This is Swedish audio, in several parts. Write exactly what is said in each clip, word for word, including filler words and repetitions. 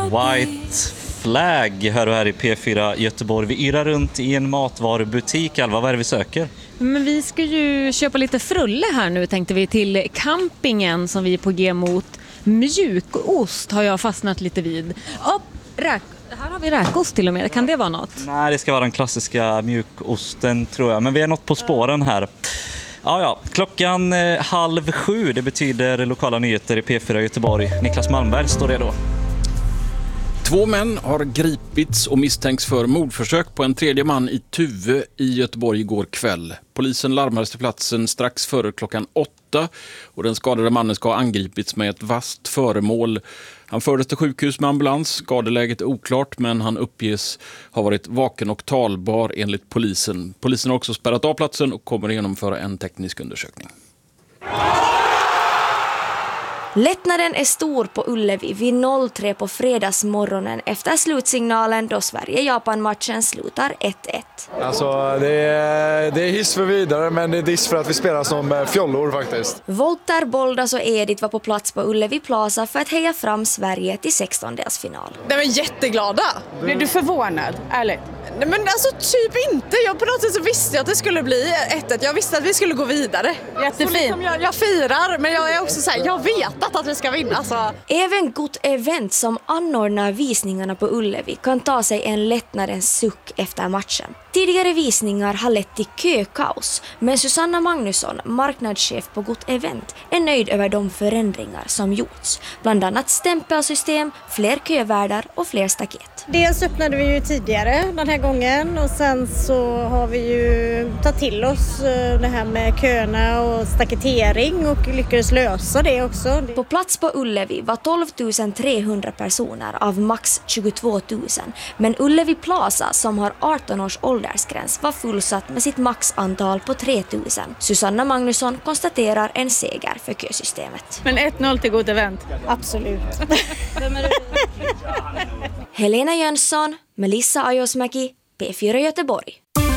White Flag hör du här i P fyra Göteborg. Vi yrar runt i en matvarubutik. Alva, vad är det vi söker? Men vi ska ju köpa lite frulle här nu, tänkte vi, till campingen som vi är på G mot. Mjukost har jag fastnat lite vid. Oh, räk. Här har vi räkost till och med. Kan det vara något? Nej, det ska vara den klassiska mjukosten tror jag. Men vi är något på spåren här. Ja, ja. Klockan eh, halv sju, det betyder lokala nyheter i P fyra Göteborg. Niklas Malmberg står redo. Två män har gripits och misstänks för mordförsök på en tredje man i Tuve i Göteborg igår kväll. Polisen larmades till platsen strax före klockan åtta och den skadade mannen ska ha angripits med ett vasst föremål. Han fördes till sjukhus med ambulans. Skadeläget är oklart, men han uppges ha varit vaken och talbar enligt polisen. Polisen har också spärrat av platsen och kommer att genomföra en teknisk undersökning. Lättnaden är stor på Ullevi vid noll tre på fredagsmorgonen efter slutsignalen då Sverige-Japan-matchen slutar ett ett. Alltså, det är, det är hiss för vidare, men det är diss för att vi spelar som fjollor faktiskt. Volter, Boldas och Edith var på plats på Ullevi Plaza för att heja fram Sverige till sextondelsfinal. De är jätteglada. Blir du förvånad, ärligt? Nej, men alltså typ inte. Jag på något sätt så visste jag att det skulle bli ett ett. Jag visste att vi skulle gå vidare. Jättefint. Liksom jag, jag firar, men jag är också så här, jag vet att vi ska vinna. Så. Även Gott Event som anordnar visningarna på Ullevi kan ta sig en lättnadens suck efter matchen. Tidigare visningar har lett till kökaos, men Susanna Magnusson, marknadschef på Gott Event, är nöjd över de förändringar som gjorts. Bland annat stämpelsystem, fler kövärdar och fler staket. Dels öppnade vi ju tidigare den här gången och sen så har vi ju tagit till oss det här med köerna och staketering och lyckades lösa det också. På plats på Ullevi var tolv tusen trehundra personer av max tjugotvå tusen, men Ullevi Plaza som har arton års åldersgräns var fullsatt med sitt maxantal på tre tusen. Susanna Magnusson konstaterar en seger för kösystemet. Men ett noll till Gott Event. Absolut. Helena Jönsson, Melissa Ajosmäki, P fyra Göteborg.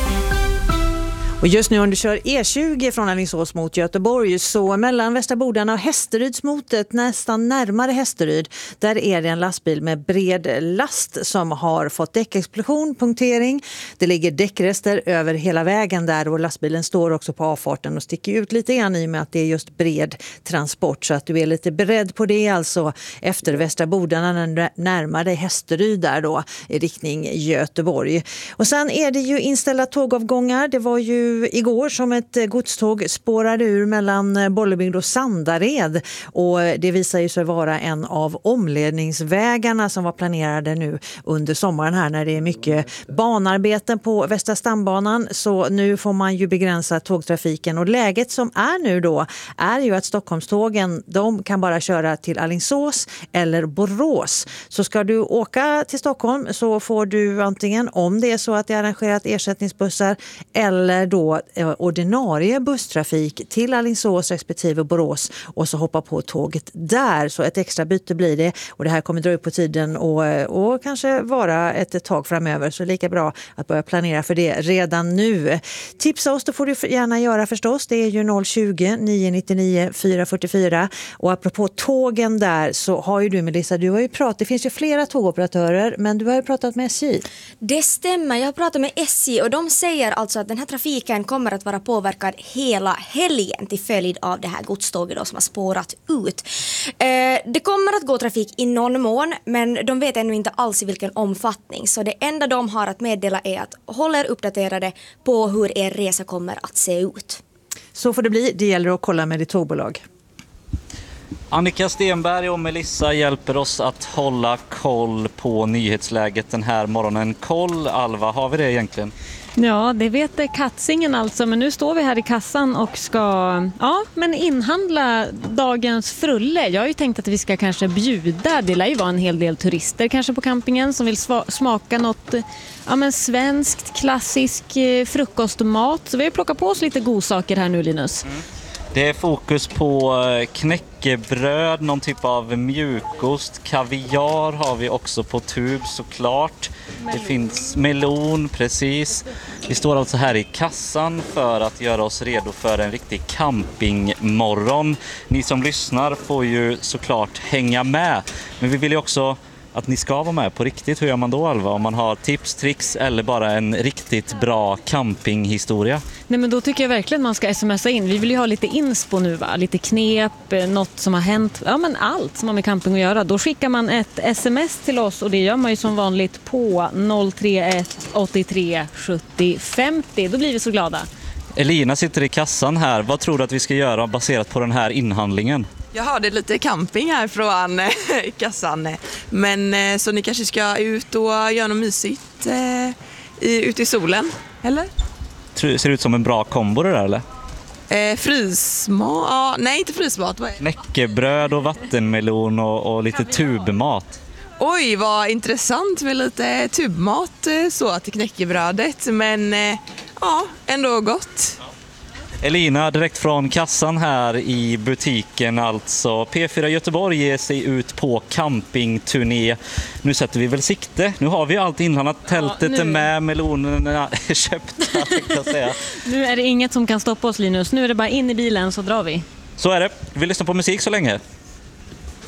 Och just nu om du kör E tjugo från Alingsås mot Göteborg så mellan Västra Bodarna och Hästerydsmotet nästan närmare Hästeryd där är det en lastbil med bred last som har fått däckexplosion, punktering. Det ligger däckrester över hela vägen där och lastbilen står också på avfarten och sticker ut lite grann i och med att det är just bred transport så att du är lite beredd på det alltså efter Västra Bodarna närmare dig Hästeryd där då i riktning Göteborg. Och sen är det ju inställda tågavgångar. Det var ju igår som ett godståg spårade ur mellan Bollebygd och Sandared och det visar ju sig vara en av omledningsvägarna som var planerade nu under sommaren här när det är mycket banarbeten på Västra stambanan så nu får man ju begränsa tågtrafiken och läget som är nu då är ju att Stockholmstågen de kan bara köra till Alingsås eller Borås. Så ska du åka till Stockholm så får du antingen om det är så att det är arrangerat ersättningsbussar eller då ordinarie busstrafik till Alingsås respektive Borås och så hoppa på tåget där. Så ett extra byte blir det och det här kommer dra ut på tiden och, och kanske vara ett tag framöver så lika bra att börja planera för det redan nu. Tipsa oss, då får du gärna göra förstås. Det är ju noll tjugo, nio nio nio, fyra fyra fyra och apropå tågen där så har ju du Melissa, du har ju pratat, det finns ju flera tågoperatörer men du har ju pratat med S J. Det stämmer, jag har pratat med S J och de säger alltså att den här trafiken kommer att vara påverkad hela helgen till följd av det här godståget då som har spårat ut. Eh, det kommer att gå trafik i någon mån men de vet ännu inte alls i vilken omfattning så det enda de har att meddela är att hålla er uppdaterade på hur er resa kommer att se ut. Så får det bli, det gäller att kolla med ditt tågbolag. Annika Stenberg och Melissa hjälper oss att hålla koll på nyhetsläget den här morgonen. Koll, Alva, har vi det egentligen? Ja, det vet Katsingen alltså, men nu står vi här i kassan och ska ja, men inhandla dagens frulle. Jag har ju tänkt att vi ska kanske bjuda, det lär ju vara en hel del turister kanske på campingen som vill smaka något ja, men svenskt, klassisk eh, frukostmat. Så vi har plockat på oss lite godsaker här nu, Linus. Mm. Det är fokus på knäckebröd, någon typ av mjukost, kaviar har vi också på tub såklart. Melon. Det finns melon, precis. Vi står alltså här i kassan för att göra oss redo för en riktig campingmorgon. Ni som lyssnar får ju såklart hänga med. Men vi vill ju också att ni ska vara med på riktigt, hur gör man då, Alva? Om man har tips, tricks eller bara en riktigt bra campinghistoria? Nej, men då tycker jag verkligen man ska smsa in. Vi vill ju ha lite inspo nu, va? Lite knep, något som har hänt. Ja, men allt som har med camping att göra. Då skickar man ett sms till oss och det gör man ju som vanligt på noll tre ett åttiotre sjuttio femtio. Då blir vi så glada. Elina sitter i kassan här. Vad tror du att vi ska göra baserat på den här inhandlingen? Jag hörde lite camping här från kassan. Men så ni kanske ska ut och göra något mysigt eh, i, ute i solen, eller? Ser det ut som en bra kombo det där, eller? Eh, frysmat? Ja, nej, inte frysmat. Vad är det? Knäckebröd och vattenmelon och, och lite tubmat. Oj, vad intressant med lite tubmat eh, så till knäckebrödet. Men eh, ja, ändå gott. Elina, direkt från kassan här i butiken alltså. P fyra Göteborg ger sig ut på campingturné. Nu sätter vi väl sikte. Nu har vi allt inhandlat. Tältet ja, är med, melonerna är köpta, tänkte jag säga. Nu är det inget som kan stoppa oss, Linus. Nu är det bara in i bilen så drar vi. Så är det. Vi lyssnar på musik så länge.